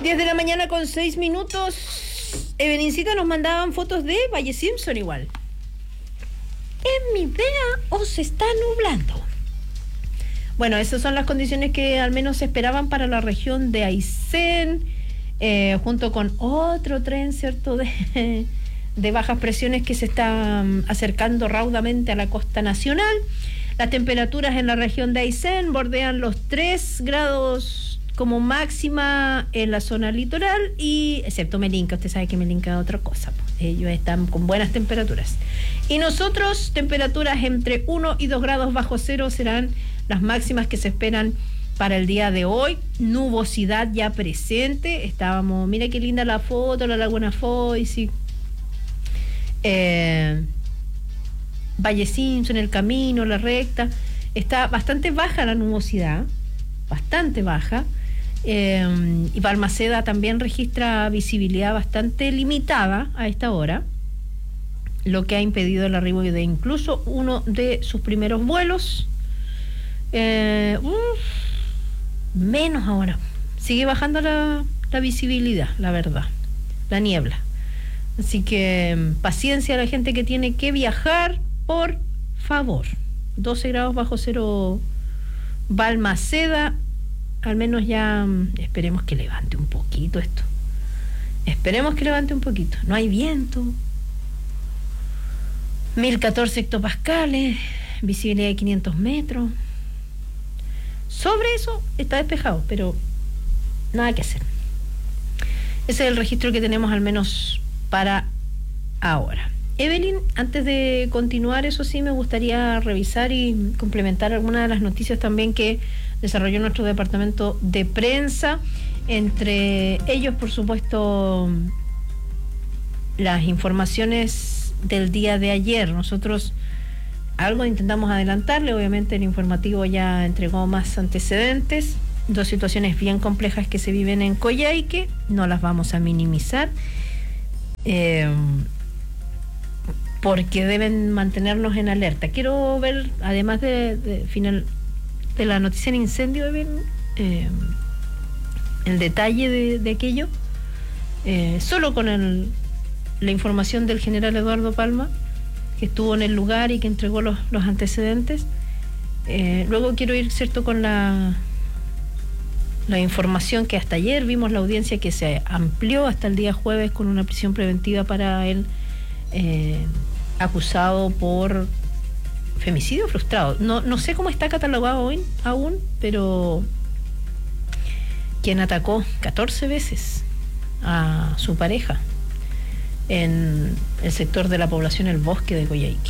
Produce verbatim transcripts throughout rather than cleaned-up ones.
diez de la mañana con seis minutos. Evelincita, nos mandaban fotos de Valle Simpson igual. ¿Es mi idea o se está nublando? Bueno, esas son las condiciones que al menos se esperaban para la región de Aysén, eh, junto con otro tren, ¿cierto?, de, de bajas presiones que se están acercando raudamente a la costa nacional. Las temperaturas en la región de Aysén bordean los tres grados como máxima en la zona litoral, y excepto Melinca. Usted sabe que Melinca es otra cosa, pues. Ellos están con buenas temperaturas. Y nosotros, temperaturas entre uno y dos grados bajo cero serán las máximas que se esperan para el día de hoy. Nubosidad ya presente. Estábamos, mira qué linda la foto, la Laguna Foy, sí. Eh, Valle Simpson, el camino, la recta. Está bastante baja la nubosidad, bastante baja. Eh, y Balmaceda también registra visibilidad bastante limitada a esta hora, lo que ha impedido el arribo de incluso uno de sus primeros vuelos. Eh, uf, menos ahora. Sigue bajando la, la visibilidad, la verdad, la niebla. Así que paciencia a la gente que tiene que viajar, por favor. doce grados bajo cero Balmaceda. Al menos ya esperemos que levante un poquito esto. Esperemos que levante un poquito. No hay viento. mil catorce hectopascales, visibilidad de quinientos metros. Sobre eso está despejado, pero nada que hacer. Ese es el registro que tenemos al menos para ahora. Evelyn, antes de continuar, eso sí, me gustaría revisar y complementar algunas de las noticias también que desarrolló nuestro departamento de prensa. Entre ellos, por supuesto, las informaciones del día de ayer. Nosotros algo intentamos adelantarle, obviamente el informativo ya entregó más antecedentes. Dos situaciones bien complejas que se viven en Coyhaique, no las vamos a minimizar. Eh, porque deben mantenernos en alerta. Quiero ver, además de, de final de la noticia en incendio, eh, el detalle de, de aquello, eh, solo con el, la información del general Eduardo Palma, que estuvo en el lugar y que entregó los, los antecedentes. Eh, luego quiero ir, cierto, con la la información que hasta ayer vimos la audiencia que se amplió hasta el día jueves con una prisión preventiva para él, eh, acusado por femicidio frustrado. No, no sé cómo está catalogado hoy aún, pero quien atacó catorce veces a su pareja en el sector de la población El Bosque de Coyhaique.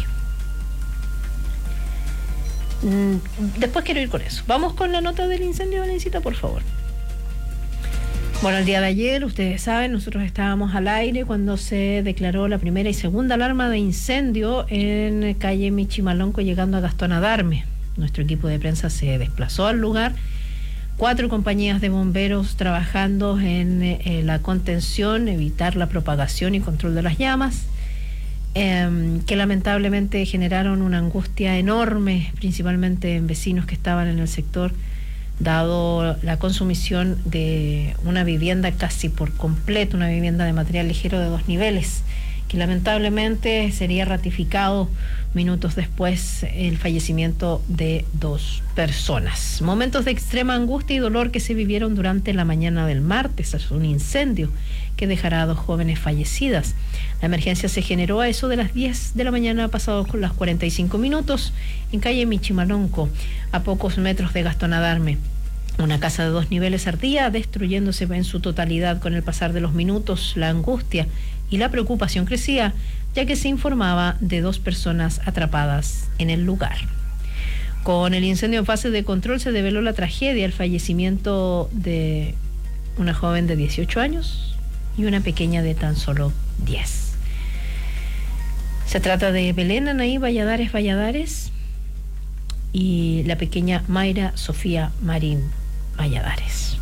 Después quiero ir con eso. Vamos con la nota del incendio, Valencita, por favor. Bueno, el día de ayer, ustedes saben, nosotros estábamos al aire cuando se declaró la primera y segunda alarma de incendio en calle Michimalonco, llegando a Gastón Adarme. Nuestro equipo de prensa se desplazó al lugar. Cuatro compañías de bomberos trabajando en eh, la contención, evitar la propagación y control de las llamas, eh, que lamentablemente generaron una angustia enorme, principalmente en vecinos que estaban en el sector, dado la consumición de una vivienda casi por completo, una vivienda de material ligero de dos niveles, que lamentablemente sería ratificado minutos después el fallecimiento de dos personas. Momentos de extrema angustia y dolor que se vivieron durante la mañana del martes tras un incendio que dejará a dos jóvenes fallecidas. La emergencia se generó a eso de las diez de la mañana, pasados con las cuarenta y cinco minutos, en calle Michimalonco, a pocos metros de Gastón Adarme. Una casa de dos niveles ardía, destruyéndose en su totalidad. Con el pasar de los minutos, la angustia y la preocupación crecía, ya que se informaba de dos personas atrapadas en el lugar. Con el incendio en fase de control se develó la tragedia, el fallecimiento de una joven de dieciocho años y una pequeña de tan solo diez. Se trata de Belén Anaí Valladares Valladares y la pequeña Mayra Sofía Marín Valladares,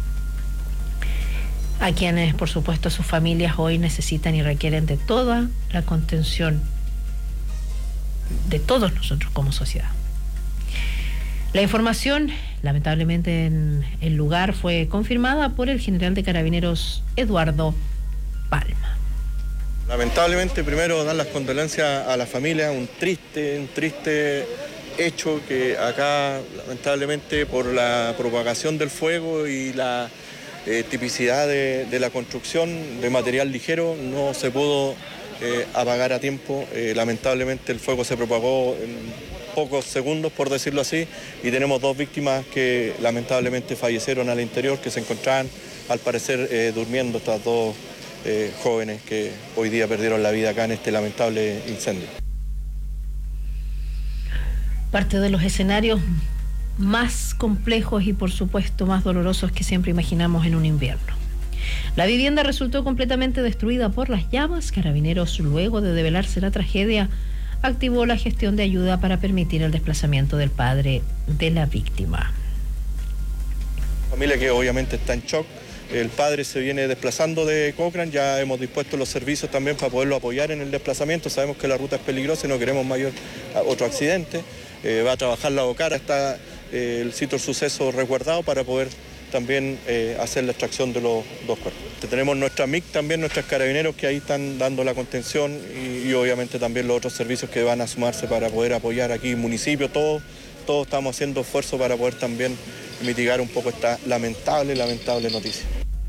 a quienes, por supuesto, sus familias hoy necesitan y requieren de toda la contención de todos nosotros como sociedad. La información lamentablemente en el lugar fue confirmada por el general de Carabineros Eduardo Palma. Lamentablemente, primero dar las condolencias a la familia, un triste, un triste hecho que acá, lamentablemente, por la propagación del fuego y la eh, tipicidad de, de la construcción de material ligero, no se pudo eh, apagar a tiempo. Eh, lamentablemente el fuego se propagó en pocos segundos, por decirlo así, y tenemos dos víctimas que lamentablemente fallecieron al interior, que se encontraban, al parecer, eh, durmiendo, estas dos eh, jóvenes que hoy día perdieron la vida acá en este lamentable incendio. Parte de los escenarios más complejos y por supuesto más dolorosos que siempre imaginamos en un invierno. La vivienda resultó completamente destruida por las llamas. Carabineros, luego de develarse la tragedia, activó la gestión de ayuda para permitir el desplazamiento del padre de la víctima. Familia que obviamente está en shock. El padre se viene desplazando de Cochrane, ya hemos dispuesto los servicios también para poderlo apoyar en el desplazamiento. Sabemos que la ruta es peligrosa y no queremos mayor otro accidente. Eh, va a trabajar la Bocara, está eh, el sitio del suceso resguardado para poder también eh, hacer la extracción de los dos cuerpos. Tenemos nuestra M I C también, nuestros carabineros que ahí están dando la contención y, y obviamente también los otros servicios que van a sumarse para poder apoyar aquí, municipio, todos, todos estamos haciendo esfuerzos para poder también mitigar un poco esta lamentable, lamentable noticia.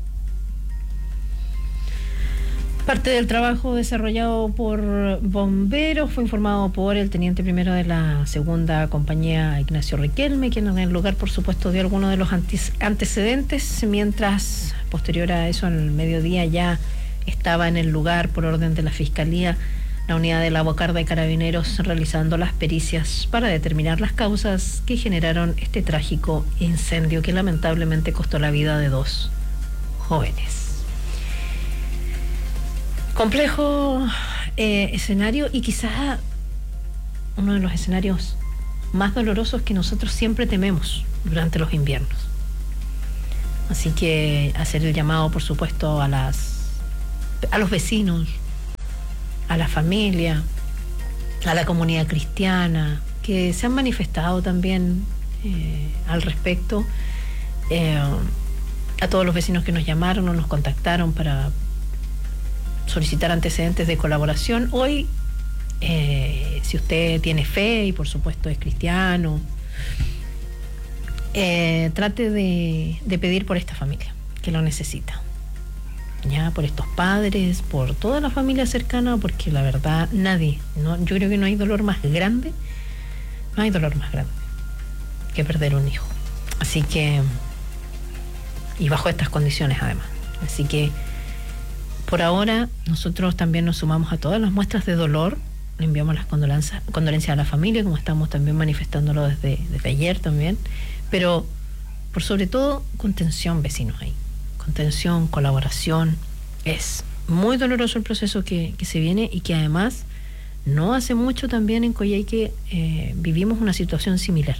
Parte del trabajo desarrollado por bomberos fue informado por el teniente primero de la segunda compañía, Ignacio Riquelme, quien en el lugar, por supuesto, dio algunos de los antecedentes, mientras, posterior a eso, en el mediodía ya estaba en el lugar, por orden de la Fiscalía, la unidad de la Bocarda de Carabineros realizando las pericias para determinar las causas que generaron este trágico incendio que lamentablemente costó la vida de dos jóvenes. Complejo eh, escenario y quizá uno de los escenarios más dolorosos que nosotros siempre tememos durante los inviernos. Así que hacer el llamado, por supuesto, a las a los vecinos, a la familia, a la comunidad cristiana, que se han manifestado también eh, al respecto, eh, a todos los vecinos que nos llamaron o nos contactaron para solicitar antecedentes de colaboración. Hoy, eh, si usted tiene fe y por supuesto es cristiano, eh, trate de, de pedir por esta familia que lo necesita, ya, por estos padres, por toda la familia cercana, porque la verdad nadie, no, yo creo que no hay dolor más grande, no hay dolor más grande que perder un hijo. Así que, y bajo estas condiciones además, así que por ahora, nosotros también nos sumamos a todas las muestras de dolor, le enviamos las condolencias, condolencias a la familia, como estamos también manifestándolo desde, desde ayer también, pero por sobre todo, contención, vecinos ahí, contención, colaboración. Es muy doloroso el proceso que, que se viene y que además no hace mucho también en Coyhaique eh, vivimos una situación similar.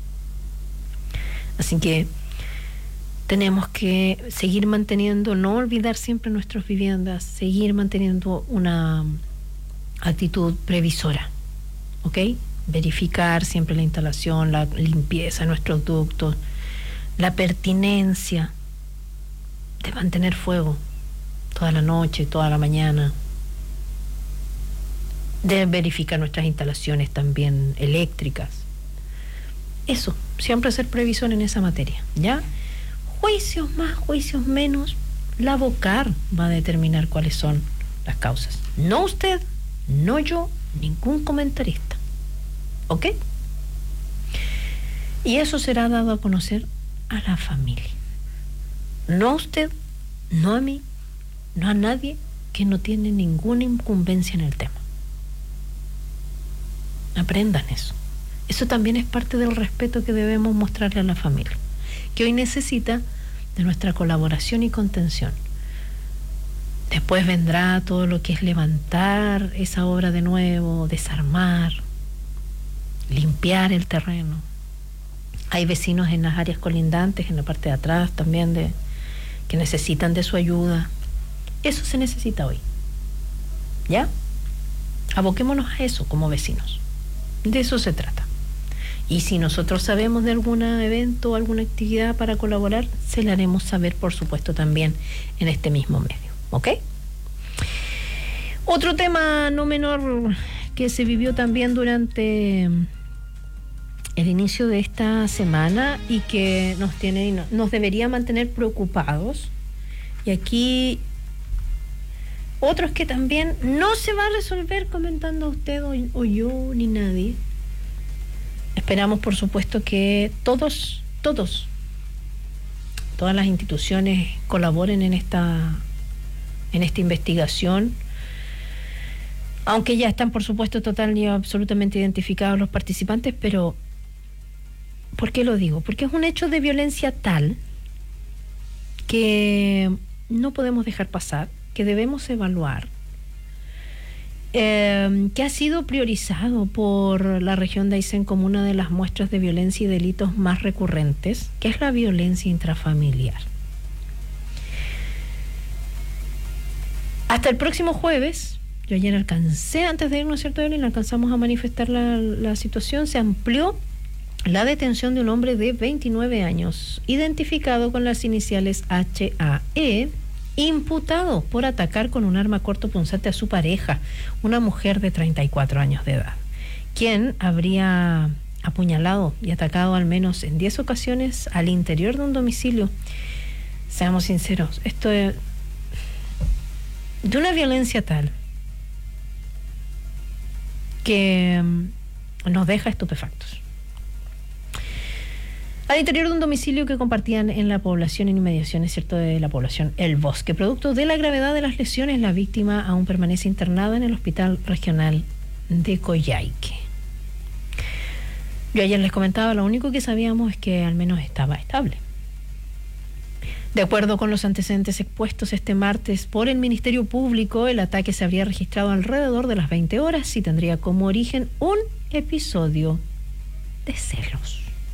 Así que tenemos que seguir manteniendo, no olvidar siempre nuestras viviendas, seguir manteniendo una actitud previsora, ¿ok? Verificar siempre la instalación, la limpieza de nuestros ductos, la pertinencia de mantener fuego toda la noche, toda la mañana, de verificar nuestras instalaciones también eléctricas. Eso, siempre ser previsor en esa materia, ¿ya? Juicios más, juicios menos, la Bocar va a determinar cuáles son las causas. No usted, no yo, ningún comentarista. ¿Ok? Y eso será dado a conocer a la familia. No a usted, no a mí, no a nadie que no tiene ninguna incumbencia en el tema. Aprendan eso. Eso también es parte del respeto que debemos mostrarle a la familia, que hoy necesita de nuestra colaboración y contención. Después vendrá todo lo que es levantar esa obra de nuevo, desarmar, limpiar el terreno. Hay vecinos en las áreas colindantes, en la parte de atrás también, de, que necesitan de su ayuda. Eso se necesita hoy, ¿ya? Aboquémonos a eso como vecinos. De eso se trata. Y si nosotros sabemos de algún evento o alguna actividad para colaborar, se la haremos saber, por supuesto, también en este mismo medio. ¿Ok? Otro tema no menor que se vivió también durante el inicio de esta semana y que nos tiene, nos debería mantener preocupados. Y aquí otros que también no se va a resolver comentando a usted o, o yo ni nadie. Esperamos, por supuesto, que todos, todos, todas las instituciones colaboren en esta, en esta investigación, aunque ya están, por supuesto, total y absolutamente identificados los participantes. Pero ¿por qué lo digo? Porque es un hecho de violencia tal que no podemos dejar pasar, que debemos evaluar, eh, que ha sido priorizado por la región de Aysén como una de las muestras de violencia y delitos más recurrentes, que es la violencia intrafamiliar. Hasta el próximo jueves, yo ayer alcancé, antes de irnos, ¿cierto, Evelyn? Alcanzamos a manifestar la, la situación, se amplió la detención de un hombre de veintinueve años, identificado con las iniciales H A E, imputado por atacar con un arma cortopunzante a su pareja, una mujer de treinta y cuatro años de edad, quien habría apuñalado y atacado al menos en diez ocasiones al interior de un domicilio. Seamos sinceros, esto es de una violencia tal que nos deja estupefactos. Al interior de un domicilio que compartían en la población, en inmediaciones, cierto, de la población El Bosque. Producto de la gravedad de las lesiones, la víctima aún permanece internada en el Hospital Regional de Coyhaique. Yo ayer les comentaba, lo único que sabíamos es que al menos estaba estable. De acuerdo con los antecedentes expuestos este martes por el Ministerio Público, el ataque se habría registrado alrededor de las veinte horas y tendría como origen un episodio de celos.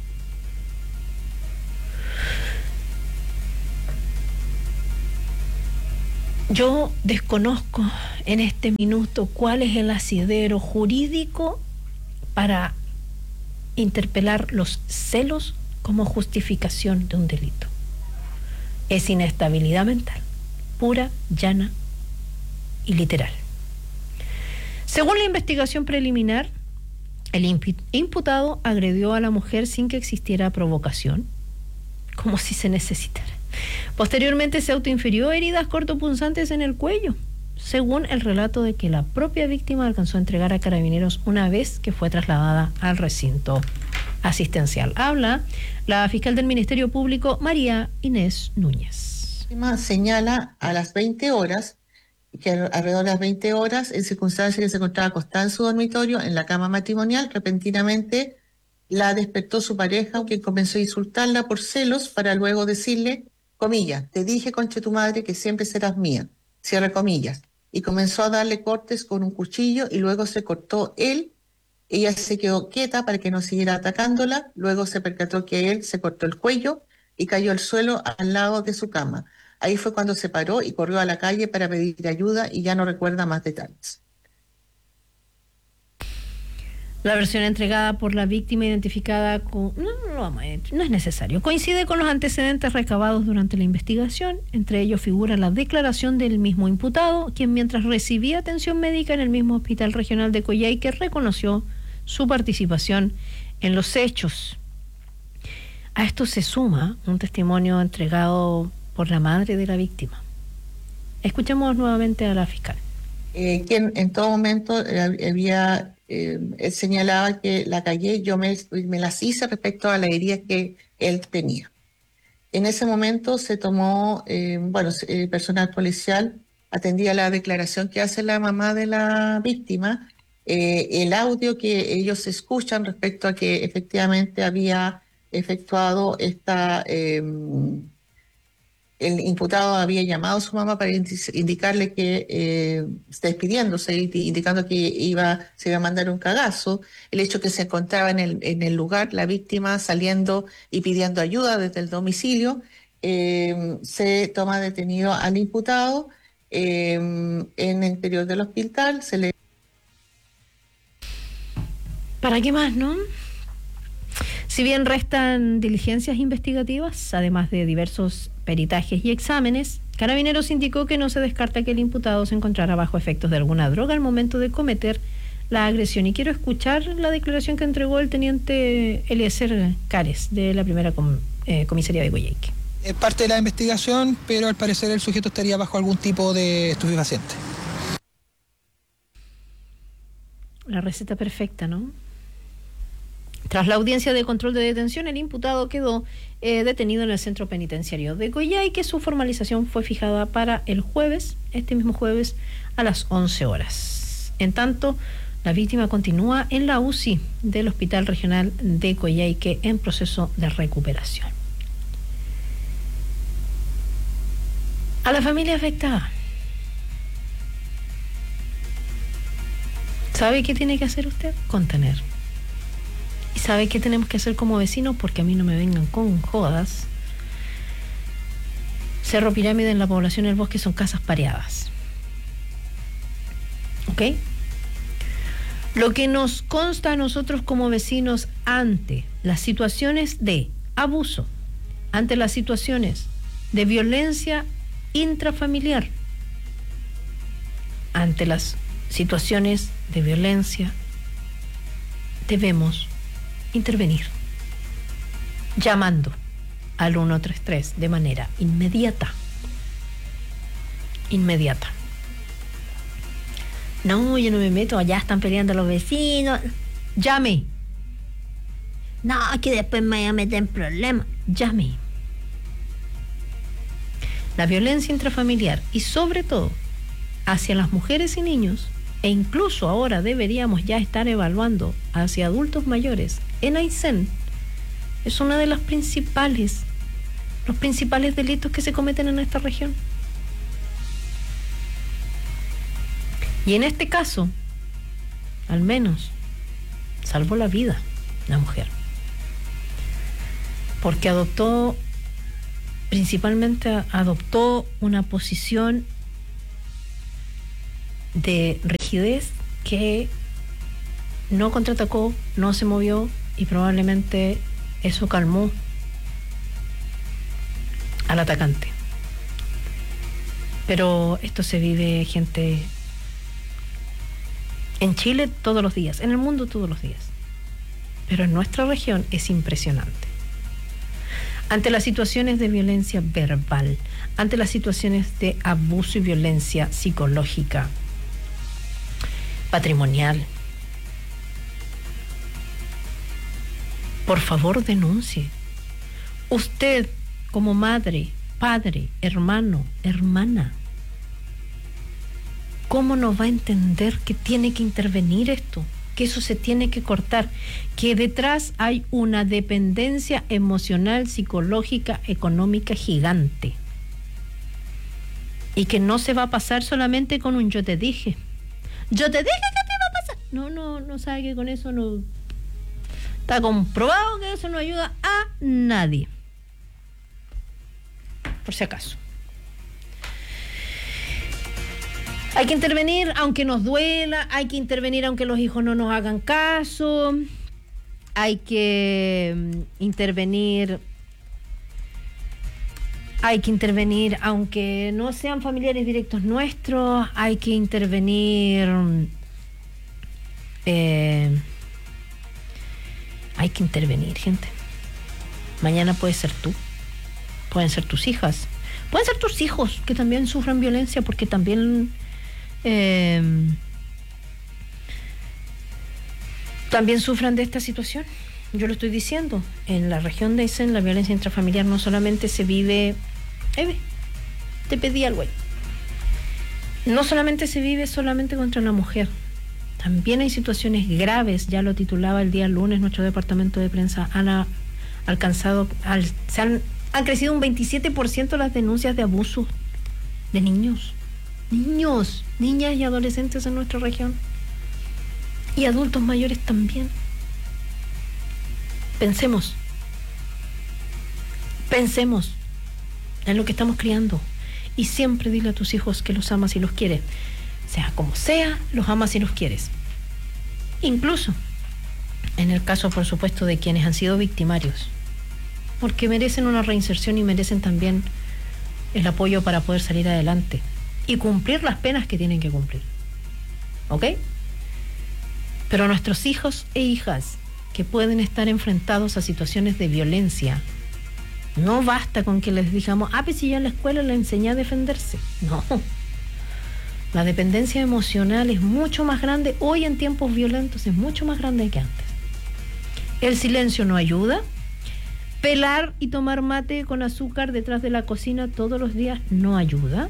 Yo desconozco en este minuto cuál es el asidero jurídico para interpelar los celos como justificación de un delito. Es inestabilidad mental, pura, llana y literal. Según la investigación preliminar, el imputado agredió a la mujer sin que existiera provocación, como si se necesitara. Posteriormente se autoinfirió heridas cortopunzantes en el cuello, según el relato de que la propia víctima alcanzó a entregar a carabineros una vez que fue trasladada al recinto asistencial. Habla la fiscal del Ministerio Público, María Inés Núñez. Señala a las veinte horas, que alrededor de las veinte horas, en circunstancias que se encontraba acostada en su dormitorio, en la cama matrimonial, repentinamente la despertó su pareja, quien comenzó a insultarla por celos para luego decirle, comillas, te dije, conche tu madre, que siempre serás mía, cierra comillas, y comenzó a darle cortes con un cuchillo y luego se cortó él. Ella se quedó quieta para que no siguiera atacándola, luego se percató que él se cortó el cuello y cayó al suelo al lado de su cama. Ahí fue cuando se paró y corrió a la calle para pedir ayuda y ya no recuerda más detalles. La versión entregada por la víctima identificada con... No, no, vamos a, no es necesario. Coincide con los antecedentes recabados durante la investigación. Entre ellos figura la declaración del mismo imputado, quien mientras recibía atención médica en el mismo Hospital Regional de Coyhaique reconoció su participación en los hechos. A esto se suma un testimonio entregado por la madre de la víctima. Escuchemos nuevamente a la fiscal. Eh, quien en todo momento eh, había... Eh, él señalaba que la callé, yo me, me las hice respecto a la herida que él tenía. En ese momento se tomó, eh, bueno, el personal policial atendía la declaración que hace la mamá de la víctima, eh, el audio que ellos escuchan respecto a que efectivamente había efectuado esta... Eh, el imputado había llamado a su mamá para indicarle que eh, está despidiéndose, indicando que iba, se iba a mandar un cagazo. El hecho que se encontraba en el, en el lugar, la víctima saliendo y pidiendo ayuda desde el domicilio, eh, se toma detenido al imputado eh, en el interior del hospital. Se le... ¿Para qué más, no? Si bien restan diligencias investigativas, además de diversos peritajes y exámenes, Carabineros indicó que no se descarta que el imputado se encontrara bajo efectos de alguna droga al momento de cometer la agresión. Y quiero escuchar la declaración que entregó el teniente Eliezer Cares de la primera com- eh, comisaría de Coyhaique. Es parte de la investigación, pero al parecer el sujeto estaría bajo algún tipo de estupefaciente. La receta perfecta, ¿no? Tras la audiencia de control de detención, el imputado quedó eh, detenido en el centro penitenciario de Coyhaique. Su formalización fue fijada para el jueves, este mismo jueves, a las once horas. En tanto, la víctima continúa en la U C I del Hospital Regional de Coyhaique en proceso de recuperación. A la familia afectada, ¿sabe qué tiene que hacer usted? Contener. ¿Y sabe qué tenemos que hacer como vecinos? Porque a mí no me vengan con jodas. Cerro Pirámide en la población del Bosque son casas pareadas. ¿Ok? Lo que nos consta a nosotros como vecinos ante las situaciones de abuso, ante las situaciones de violencia intrafamiliar, ante las situaciones de violencia, debemos intervenir llamando al ciento treinta y tres de manera inmediata. Inmediata. No, yo no me meto, allá están peleando los vecinos. Llame. No, que después me voy a meter en problemas. Llame. La violencia intrafamiliar y sobre todo hacia las mujeres y niños, e incluso ahora deberíamos ya estar evaluando hacia adultos mayores en Aysén, es una de las principales, los principales delitos que se cometen en esta región. Y en este caso, al menos, salvó la vida la mujer, porque adoptó, principalmente adoptó una posición de rigidez que no contraatacó, no se movió, y probablemente eso calmó al atacante. Pero esto se vive, gente, en Chile todos los días, en el mundo todos los días, pero en nuestra región es impresionante. Ante las situaciones de violencia verbal, ante las situaciones de abuso y violencia psicológica, patrimonial, por favor denuncie. Usted como madre, padre, hermano, hermana, ¿cómo no va a entender que tiene que intervenir esto? Que eso se tiene que cortar, que detrás hay una dependencia emocional, psicológica, económica gigante, y que no se va a pasar solamente con un yo te dije. Yo te dije que te iba a pasar. No, no, no sabe que con eso no... Está comprobado que eso no ayuda a nadie. Por si acaso. Hay que intervenir aunque nos duela, hay que intervenir aunque los hijos no nos hagan caso, hay que um, intervenir, hay que intervenir aunque no sean familiares directos nuestros, hay que intervenir, eh, hay que intervenir, gente. Mañana puede ser tú, pueden ser tus hijas, pueden ser tus hijos que también sufran violencia, porque también... Eh, también sufran de esta situación. Yo lo estoy diciendo, en la región de Aysén la violencia intrafamiliar no solamente se vive, Eve, te pedí algo ahí, no solamente se vive solamente contra la mujer, también hay situaciones graves. Ya lo titulaba el día lunes nuestro departamento de prensa, han alcanzado, al, se han, han crecido un veintisiete por ciento las denuncias de abuso de niños. Niños, niñas y adolescentes en nuestra región, y adultos mayores también. Pensemos, pensemos en lo que estamos criando, y siempre dile a tus hijos que los amas y los quieres, sea como sea, los amas y los quieres. Incluso en el caso, por supuesto, de quienes han sido victimarios, porque merecen una reinserción y merecen también el apoyo para poder salir adelante y cumplir las penas que tienen que cumplir. ¿Ok? Pero nuestros hijos e hijas que pueden estar enfrentados a situaciones de violencia, no basta con que les digamos, ah, pues si yo en la escuela le enseñé a defenderse. No. La dependencia emocional es mucho más grande, hoy en tiempos violentos es mucho más grande que antes. El silencio no ayuda. Pelar y tomar mate con azúcar detrás de la cocina todos los días no ayuda.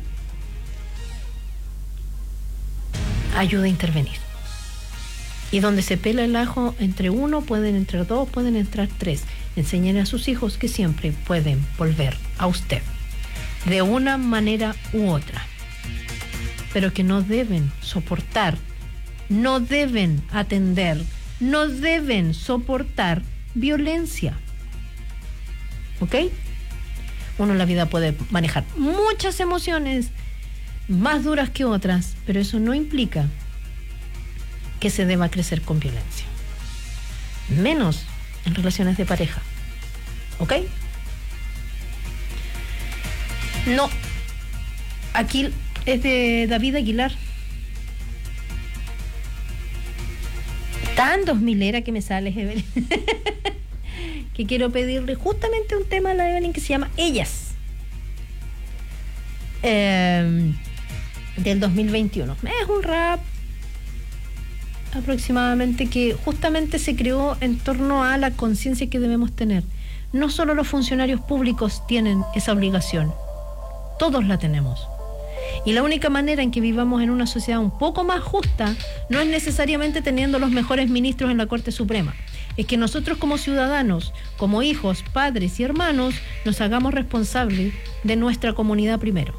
Ayuda a intervenir. Y donde se pela el ajo entre uno, pueden entrar dos, pueden entrar tres. Enseñen a sus hijos que siempre pueden volver a usted, de una manera u otra. Pero que no deben soportar, no deben atender, no deben soportar violencia. ¿Ok? Uno en la vida puede manejar muchas emociones, más duras que otras, pero eso no implica que se deba crecer con violencia. Menos en relaciones de pareja. ¿Ok? No. Aquí es de David Aguilar. Tan dos milera que me sale, Evelyn. Que quiero pedirle justamente un tema a la Evelyn que se llama Ellas. Eh, del dos mil veintiuno. Es un rap aproximadamente que justamente se creó en torno a la conciencia que debemos tener. No solo los funcionarios públicos tienen esa obligación, todos la tenemos. Y la única manera en que vivamos en una sociedad un poco más justa no es necesariamente teniendo los mejores ministros en la Corte Suprema. Es que nosotros como ciudadanos, como hijos, padres y hermanos, nos hagamos responsables de nuestra comunidad primero.